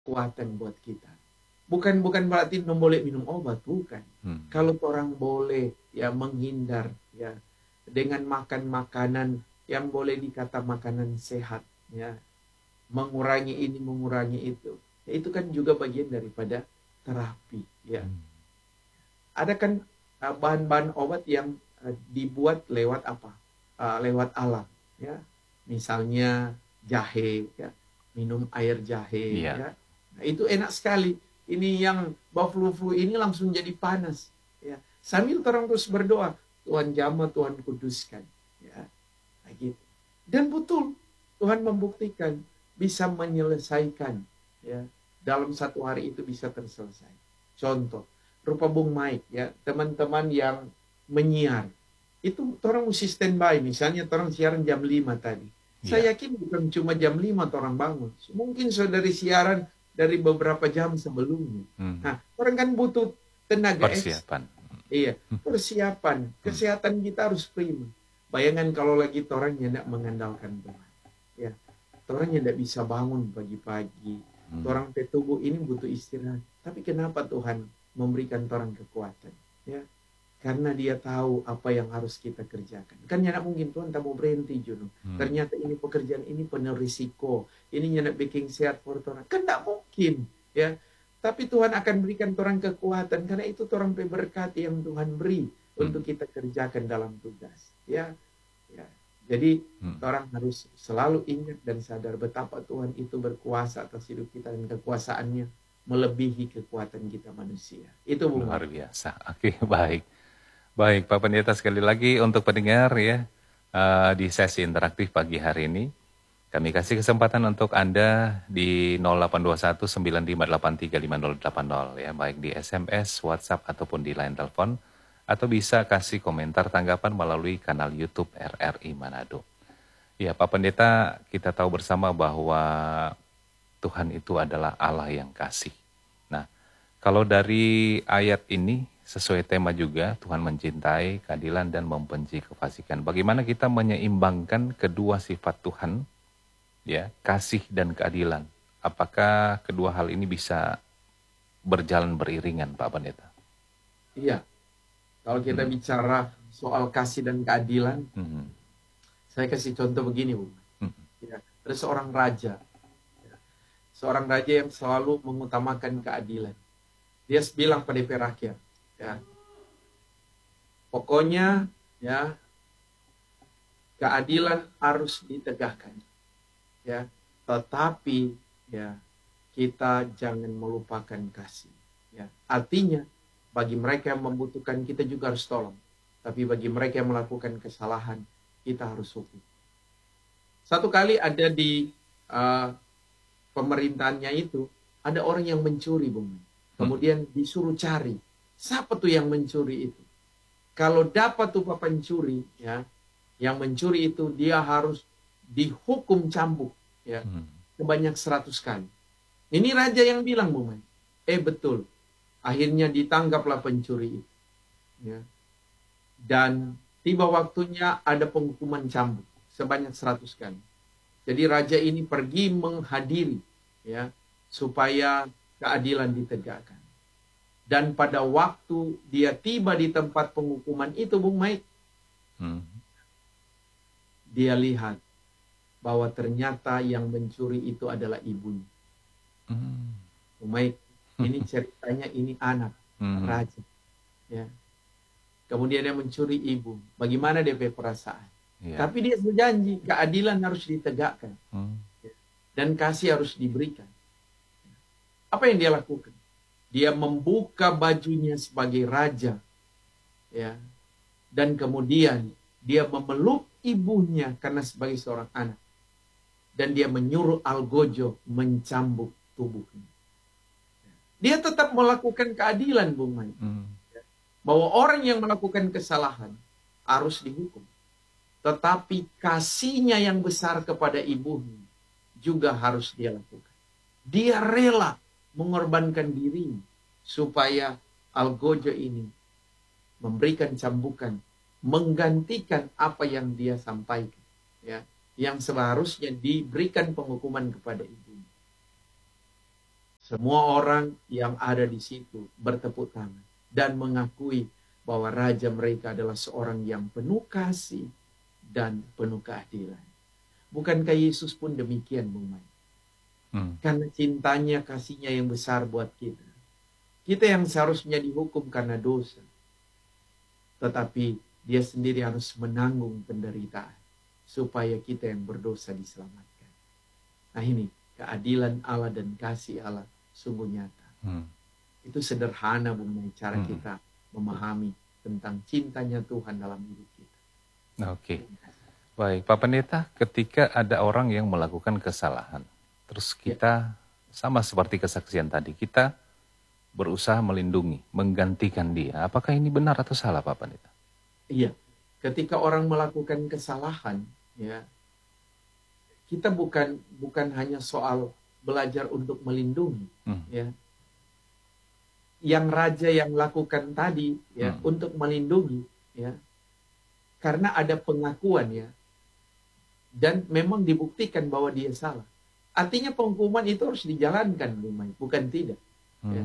kekuatan buat kita. Bukan berarti boleh minum obat, bukan. Kalau orang boleh ya menghindar ya dengan makan makanan yang boleh dikata makanan sehat ya, mengurangi ini, mengurangi itu. Ya, itu kan juga bagian daripada terapi ya. Ada kan bahan-bahan obat yang dibuat lewat apa? Lewat alam ya. Misalnya jahe ya, minum air jahe ya. Nah, itu enak sekali. Ini yang flu ini langsung jadi panas ya. Sambil orang terus berdoa, Tuhan jamah, Tuhan kuduskan ya. Nah, gitu. Dan betul Tuhan membuktikan bisa menyelesaikan ya. Dalam satu hari itu bisa terselesai. Contoh, rupa Bung Mike ya, teman-teman yang menyiar. Itu orang mesti standby, misalnya orang siaran jam 5 tadi. Saya yakin bukan cuma jam 5 orang bangun. Mungkin saudari siaran dari beberapa jam sebelumnya. Nah, orang kan butuh tenaga persiapan. Iya, persiapan. Kesehatan kita harus prima. Bayangan kalau lagi orang yang tidak mengandalkan Tuhan. Ya, orang yang tidak bisa bangun pagi-pagi. Orang tubuh ini butuh istirahat. Tapi kenapa Tuhan memberikan orang kekuatan? Ya, karena dia tahu apa yang harus kita kerjakan. Kan tidak mungkin Tuhan tak mau berhenti Juno. Ternyata ini pekerjaan ini penuh risiko. Ini tidak bikin sehat for orang. Kan tidak mungkin. Ya, tapi Tuhan akan berikan orang kekuatan. Karena itu orang berkat yang Tuhan beri untuk kita kerjakan dalam tugas. Ya, ya. Jadi orang harus selalu ingat dan sadar betapa Tuhan itu berkuasa atas hidup kita dan kekuasaannya melebihi kekuatan kita manusia. Itu luar biasa. Oke, baik. Baik, Pak Pendeta, sekali lagi untuk pendengar ya, di sesi interaktif pagi hari ini, kami kasih kesempatan untuk Anda di 0821 9583 5080 ya, baik di SMS, WhatsApp, ataupun di line telepon, atau bisa kasih komentar tanggapan melalui kanal YouTube RRI Manado. Ya, Pak Pendeta, kita tahu bersama bahwa Tuhan itu adalah Allah yang kasih. Nah, kalau dari ayat ini, sesuai tema juga, Tuhan mencintai, keadilan, dan membenci kefasikan. Bagaimana kita menyeimbangkan kedua sifat Tuhan, ya, kasih dan keadilan? Apakah kedua hal ini bisa berjalan beriringan, Pak Pendeta? Iya, kalau kita bicara soal kasih dan keadilan, saya kasih contoh begini, Bu. Ya, ada seorang raja yang selalu mengutamakan keadilan. Dia bilang pada rakyat, ya, pokoknya ya keadilan harus ditegakkan, ya, tetapi ya kita jangan melupakan kasih, ya. Artinya bagi mereka yang membutuhkan kita juga harus tolong, tapi bagi mereka yang melakukan kesalahan kita harus hukum. Satu kali ada di pemerintahannya itu ada orang yang mencuri, Bung. Kemudian disuruh cari siapa tuh yang mencuri itu. Kalau dapat tuh pencuri, ya, yang mencuri itu dia harus dihukum cambuk, ya, sebanyak 100 kali. Ini raja yang bilang, Bung. Betul. Akhirnya ditangkaplah pencuri itu, ya. Dan tiba waktunya ada penghukuman cambuk sebanyak 100 kali. Jadi raja ini pergi menghadiri, ya, supaya keadilan ditegakkan. Dan pada waktu dia tiba di tempat penghukuman itu, Bung Mike, dia lihat bahwa ternyata yang mencuri itu adalah ibunya. Bung Mike, ini ceritanya ini anak raja, ya. Kemudian dia mencuri ibu. Bagaimana dia perasaan? Tapi dia berjanji keadilan harus ditegakkan, dan kasih harus diberikan. Apa yang dia lakukan? Dia membuka bajunya sebagai raja, ya, dan kemudian dia memeluk ibunya karena sebagai seorang anak, dan dia menyuruh algojo mencambuk tubuhnya. Dia tetap melakukan keadilan, Bung Mai, bahwa orang yang melakukan kesalahan harus dihukum, tetapi kasihnya yang besar kepada ibunya juga harus dia lakukan. Dia rela mengorbankan dirinya supaya algojo ini memberikan cambukan, menggantikan apa yang dia sampaikan, ya, yang seharusnya diberikan penghukuman kepada ibunya. Semua orang yang ada di situ bertepuk tangan dan mengakui bahwa raja mereka adalah seorang yang penuh kasih dan penuh keadilan. Bukankah Yesus pun demikian, Bung Mai? Karena cintanya, kasihnya yang besar buat kita. Kita yang seharusnya dihukum karena dosa. Tetapi dia sendiri harus menanggung penderitaan. Supaya kita yang berdosa diselamatkan. Nah ini, keadilan Allah dan kasih Allah sungguh nyata. Itu sederhana, Bung Mai, cara kita memahami tentang cintanya Tuhan dalam hidup kita. Oke. Baik, Pak Pendeta, ketika ada orang yang melakukan kesalahan, terus kita sama seperti kesaksian tadi, kita berusaha melindungi, menggantikan dia. Apakah ini benar atau salah, Pak Pendeta? Iya, ketika orang melakukan kesalahan, ya, kita bukan hanya soal belajar untuk melindungi, ya. Yang raja yang lakukan tadi, ya, untuk melindungi, ya, karena ada pengakuan, ya, dan memang dibuktikan bahwa dia salah. Artinya penghukuman itu harus dijalankan, bukan tidak. Ya.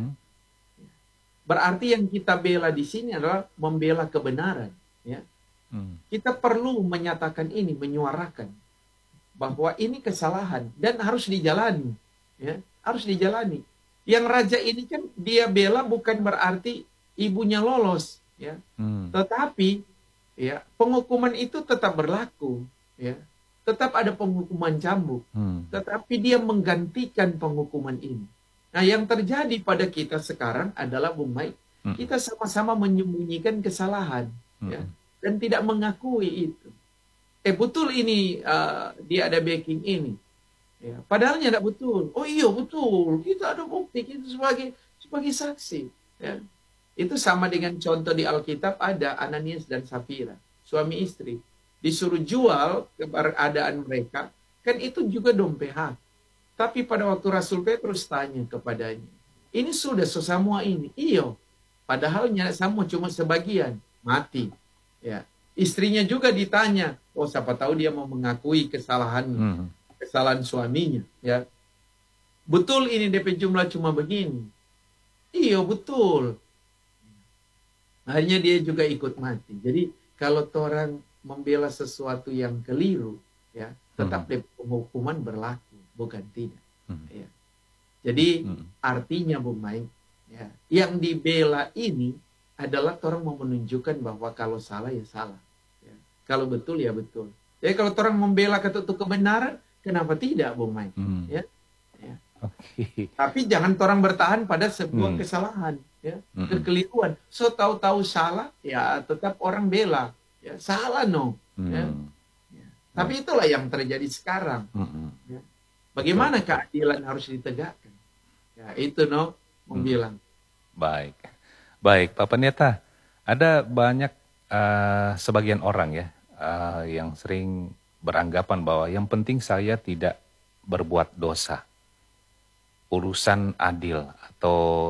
Berarti yang kita bela di sini adalah membela kebenaran. Ya. Kita perlu menyatakan ini, menyuarakan bahwa ini kesalahan dan harus dijalani. Ya. Harus dijalani. Yang raja ini kan dia bela bukan berarti ibunya lolos. Ya. Tetapi ya, penghukuman itu tetap berlaku. Ya. Tetap ada penghukuman cambuk. Tetapi dia menggantikan penghukuman ini. Nah, yang terjadi pada kita sekarang adalah, Bung Mai, kita sama-sama menyembunyikan kesalahan. Ya, dan tidak mengakui itu. Betul ini, dia ada backing ini. Ya, padahal tidak betul. Oh iya, betul. Kita ada bukti, kita sebagai saksi. Ya. Itu sama dengan contoh di Alkitab, ada Ananias dan Safira, suami istri. Disuruh jual keberadaan mereka, kan itu juga dong PHK. Tapi pada waktu Rasul Petrus tanya kepadanya, ini sudah semua ini? Iyo. Padahal sama cuma sebagian, mati. Ya. Istrinya juga ditanya, oh siapa tahu dia mau mengakui kesalahannya, kesalahan suaminya. Ya. Betul ini DP jumlah cuma begini? Iyo, betul. Akhirnya dia juga ikut mati. Jadi kalau orang membela sesuatu yang keliru, ya, tetap penghukuman berlaku, bukan tidak. Ya. Jadi artinya, Bung Mai, ya, yang dibela ini adalah orang mau menunjukkan bahwa kalau salah ya salah, ya. Kalau betul ya betul. Jadi kalau orang membela kebenaran, kenapa tidak, Bung Mai? Ya. Ya. Okay. Tapi jangan orang bertahan pada sebuah kesalahan, ya, kekeliruan. So tahu-tahu salah, ya tetap orang bela. Ya, salah no. Ya. Ya. Tapi itulah yang terjadi sekarang. Ya. Bagaimana keadilan harus ditegakkan? Ya, itu no, bilang. Baik, Pak Pendeta. Ada banyak sebagian orang ya yang sering beranggapan bahwa yang penting saya tidak berbuat dosa, urusan adil atau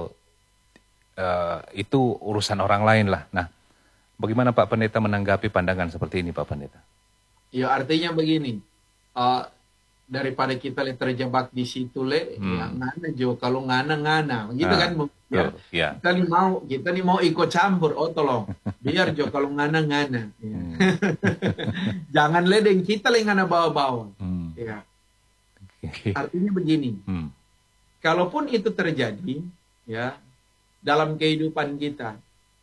itu urusan orang lain lah. Nah, bagaimana Pak Pendeta menanggapi pandangan seperti ini, Pak Pendeta? Ya, artinya begini, daripada kita terjebak di situ ya ngana jo, kalau ngana gitu kan, ya. Kita nih mau ikut campur, oh tolong biar jo kalau ngana ya. Jangan ledeng kita ngana bawa-bawa. Ya. Artinya begini, kalaupun itu terjadi, ya, dalam kehidupan kita,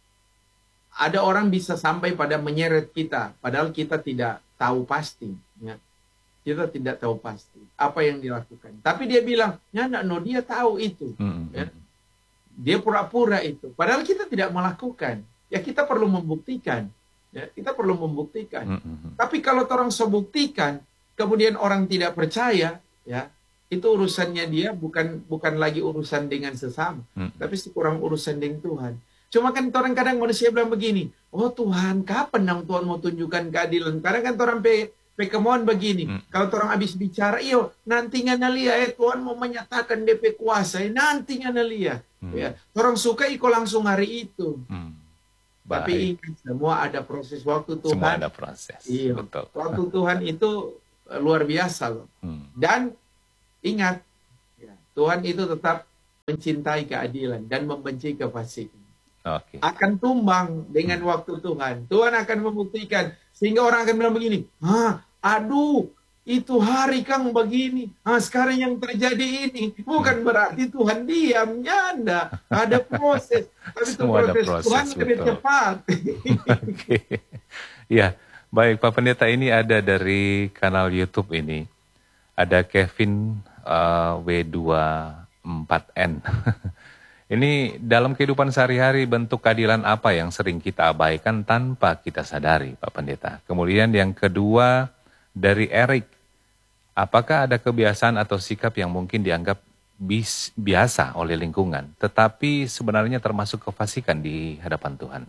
ada orang bisa sampai pada menyeret kita, padahal kita tidak tahu pasti. Ya. Kita tidak tahu pasti apa yang dilakukan. Tapi dia bilang, dia tahu itu. Ya. Dia pura-pura itu. Padahal kita tidak melakukan. Ya kita perlu membuktikan. Ya, kita perlu membuktikan. Tapi kalau orang sebuktikan, kemudian orang tidak percaya, ya itu urusannya dia, bukan lagi urusan dengan sesama, tapi sekurang urusan dengan Tuhan. Cuma kan orang kadang manusia bilang begini, oh Tuhan, kapan dong Tuhan mau tunjukkan keadilan? Karena kan orang kemohon begini, kalau orang habis bicara, iyo nanti ngana Tuhan mau menyatakan DP kuasa, nanti ngana ya, orang suka iko langsung hari itu. Tapi ingat, semua ada proses waktu Tuhan. Semua ada proses. Iya, betul. Waktu Tuhan itu luar biasa loh. Dan ingat, ya, Tuhan itu tetap mencintai keadilan dan membenci kefasikan. Oke. Akan tumbang dengan waktu Tuhan. Tuhan akan membuktikan. Sehingga orang akan bilang begini, aduh, itu hari Kang begini. Sekarang yang terjadi ini. Bukan berarti Tuhan diam, nyanda. Ada proses. Tapi itu Semua ada proses proses, Tuhan lebih betul. cepat. Oke. Ya, baik Pak Pendeta, ini ada dari kanal YouTube ini. Ada Kevin W24N. Ini dalam kehidupan sehari-hari bentuk keadilan apa yang sering kita abaikan tanpa kita sadari, Pak Pendeta. Kemudian yang kedua dari Eric, apakah ada kebiasaan atau sikap yang mungkin dianggap biasa oleh lingkungan, tetapi sebenarnya termasuk kefasikan di hadapan Tuhan?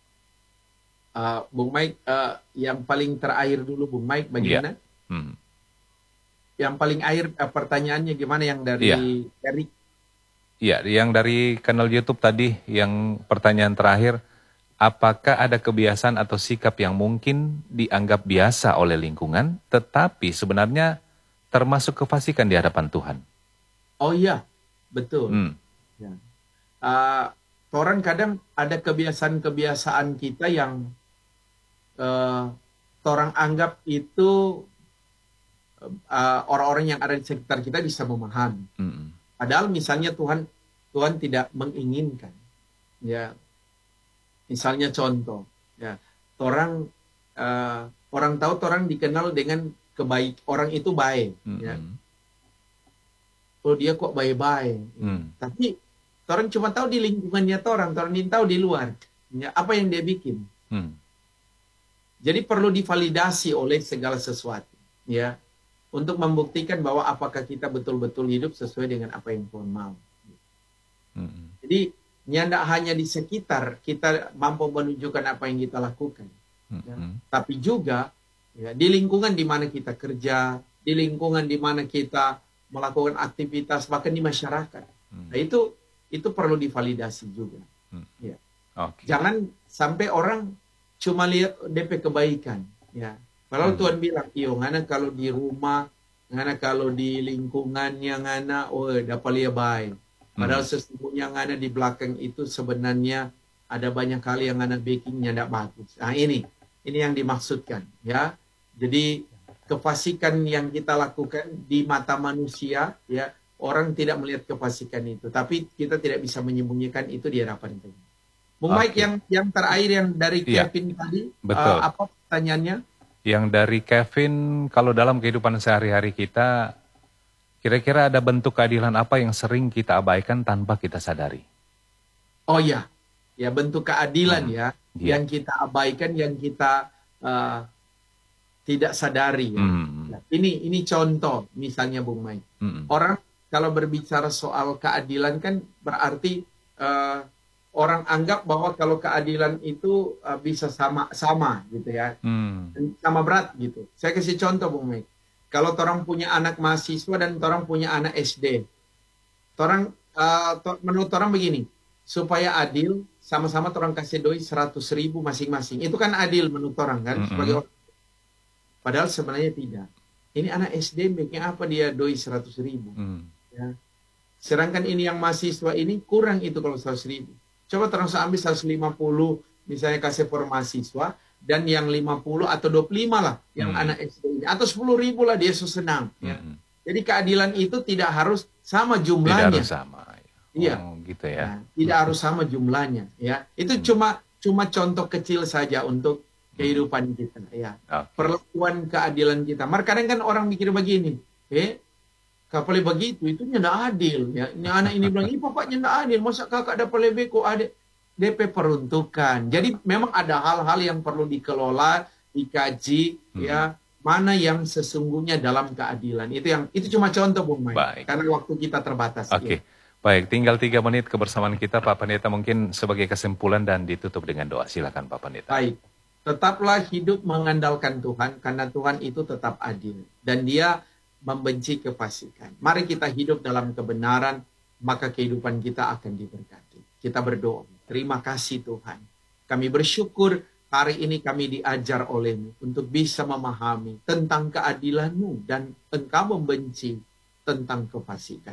Bung Mike, yang paling terakhir dulu Bung Mike, bagaimana? Yang paling akhir pertanyaannya gimana yang dari Eric? Iya, yang dari kanal YouTube tadi, yang pertanyaan terakhir, apakah ada kebiasaan atau sikap yang mungkin dianggap biasa oleh lingkungan, tetapi sebenarnya termasuk kefasikan di hadapan Tuhan? Oh iya, betul. Ya. Orang kadang ada kebiasaan-kebiasaan kita yang orang anggap itu orang-orang yang ada di sekitar kita bisa memahami. Padahal misalnya Tuhan tidak menginginkan, ya. Misalnya contoh, ya, orang tahu orang dikenal dengan orang itu baik, ya. Oh dia kok baik-baik, tapi orang cuma tahu di lingkungannya orang tahu di luar, ya, apa yang dia bikin. Jadi perlu divalidasi oleh segala sesuatu, ya. Untuk membuktikan bahwa apakah kita betul-betul hidup sesuai dengan apa yang Tuhan mau. Jadi, tidak hanya di sekitar kita mampu menunjukkan apa yang kita lakukan. Ya. Tapi juga ya, di lingkungan di mana kita kerja, di lingkungan di mana kita melakukan aktivitas, bahkan di masyarakat. Nah, itu perlu divalidasi juga. Ya. Jangan sampai orang cuma lihat DP kebaikan. Ya. Kalau Tuhan bilang, ngana kalau di rumah, ngana kalau di lingkungannya ngana, dapat lihat baik. Padahal sesungguhnya ngana di belakang itu sebenarnya ada banyak kali yang ngana bakingnya tidak bagus. Nah ini yang dimaksudkan, ya. Jadi kefasikan yang kita lakukan di mata manusia, ya, orang tidak melihat kefasikan itu, tapi kita tidak bisa menyembunyikan itu di hadapan Tuhan. Bung Mike, yang terakhir yang dari Kevin tadi, apa pertanyaannya? Yang dari Kevin, kalau dalam kehidupan sehari-hari kita, kira-kira ada bentuk keadilan apa yang sering kita abaikan tanpa kita sadari? Oh ya, bentuk keadilan yang kita abaikan, yang kita tidak sadari. Ya. Ini contoh, misalnya Bung Mai. Orang kalau berbicara soal keadilan kan berarti orang anggap bahwa kalau keadilan itu bisa sama gitu ya, sama berat gitu. Saya kasih contoh Bung Mike. Kalau orang punya anak mahasiswa dan orang punya anak SD, menurut orang begini, supaya adil, sama-sama orang kasih doi 100.000 masing-masing. Itu kan adil menurut orang kan, sebagai orang. Padahal sebenarnya tidak. Ini anak SD bikin apa dia doi 100.000? Ya. Sedangkan ini yang mahasiswa ini kurang itu kalau 100.000. Coba terus ambil 150 misalnya kasih for mahasiswa, dan yang 50 atau 25 lah yang anak SD ini, atau 10.000 lah dia senang. Ya. Jadi keadilan itu tidak harus sama jumlahnya. Tidak harus sama. Iya. Gitu ya. Nah, tidak harus sama jumlahnya. Ya. Itu cuma contoh kecil saja untuk kehidupan kita. Ya. Perlakuan keadilan kita. Kadang kan orang mikir begini, kalau begitu itu tidak adil. Ya. Ini anak ini bilang, bapaknya tidak adil. Masa kakak dapat lebih kok adik? DP peruntukan. Jadi memang ada hal-hal yang perlu dikelola, dikaji, ya, mana yang sesungguhnya dalam keadilan. Itu cuma contoh Bung Mai. Karena waktu kita terbatas. Oke. Ya. Baik, tinggal 3 menit kebersamaan kita Pak Pendeta, mungkin sebagai kesimpulan dan ditutup dengan doa. Silakan Pak Pendeta. Baik. Tetaplah hidup mengandalkan Tuhan, karena Tuhan itu tetap adil dan Dia membenci kefasikan. Mari kita hidup dalam kebenaran, maka kehidupan kita akan diberkati. Kita berdoa. Terima kasih Tuhan. Kami bersyukur hari ini kami diajar oleh-Mu untuk bisa memahami tentang keadilan-Mu dan Engkau membenci tentang kefasikan.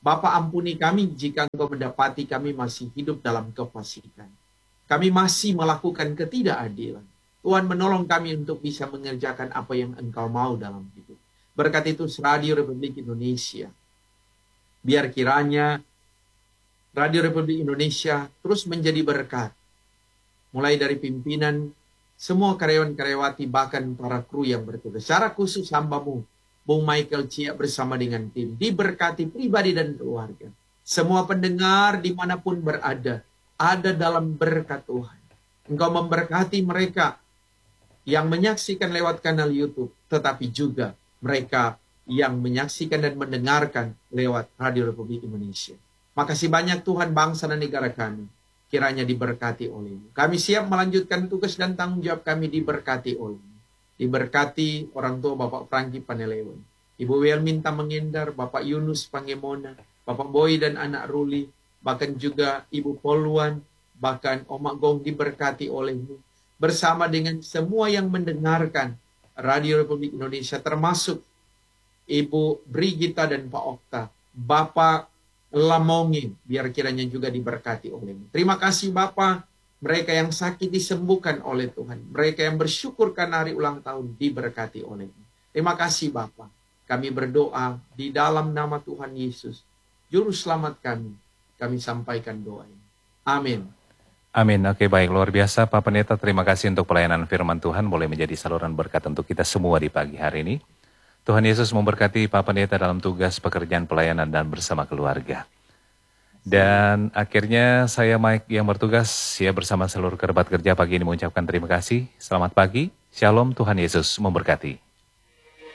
Bapa, ampuni kami jika Engkau mendapati kami masih hidup dalam kefasikan. Kami masih melakukan ketidakadilan. Tuhan, menolong kami untuk bisa mengerjakan apa yang Engkau mau dalam hidup. Berkat itu Radio Republik Indonesia. Biar kiranya Radio Republik Indonesia terus menjadi berkat. Mulai dari pimpinan, semua karyawan-karyawati, bahkan para kru yang bertugas. Secara khusus hamba-Mu, Bung Michael Cia bersama dengan tim, diberkati pribadi dan keluarga. Semua pendengar dimanapun berada, ada dalam berkat Tuhan. Engkau memberkati mereka yang menyaksikan lewat kanal YouTube, tetapi juga mereka yang menyaksikan dan mendengarkan lewat Radio Republik Indonesia. Makasih banyak Tuhan, bangsa dan negara kami kiranya diberkati oleh-Mu. Kami siap melanjutkan tugas dan tanggung jawab kami, diberkati oleh-Mu. Diberkati orang tua Bapak Franky Panelewan, Ibu Welminta Mengendar, Bapak Yunus Pangemona, Bapak Boy dan anak Ruli, bahkan juga Ibu Poluan, bahkan Omak Gong, diberkati oleh-Mu. Bersama dengan semua yang mendengarkan Radio Republik Indonesia, termasuk Ibu Brigita dan Pak Okta, Bapak Lamongi, biar kiranya juga diberkati oleh-Mu. Terima kasih Bapak. Mereka yang sakit disembuhkan oleh Tuhan. Mereka yang bersyukur karena hari ulang tahun diberkati oleh-Mu. Terima kasih Bapa. Kami berdoa di dalam nama Tuhan Yesus, Juru Selamat kami. Kami sampaikan doa ini. Amin. Amin. Oke, baik. Luar biasa Pak Pendeta. Terima kasih untuk pelayanan firman Tuhan. Boleh menjadi saluran berkat untuk kita semua di pagi hari ini. Tuhan Yesus memberkati Pak Pendeta dalam tugas pekerjaan pelayanan dan bersama keluarga. Dan akhirnya saya Mike yang bertugas ya bersama seluruh kerabat kerja pagi ini mengucapkan terima kasih. Selamat pagi, Shalom, Tuhan Yesus memberkati.